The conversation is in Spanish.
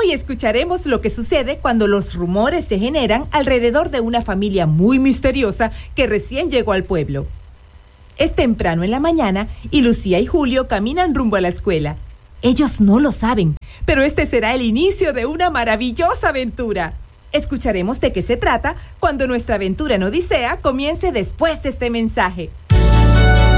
Hoy escucharemos lo que sucede cuando los rumores se generan alrededor de una familia muy misteriosa que recién llegó al pueblo. Es temprano en la mañana y Lucía y Julio caminan rumbo a la escuela. Ellos no lo saben, pero este será el inicio de una maravillosa aventura. Escucharemos de qué se trata cuando nuestra aventura en Odisea comience después de este mensaje.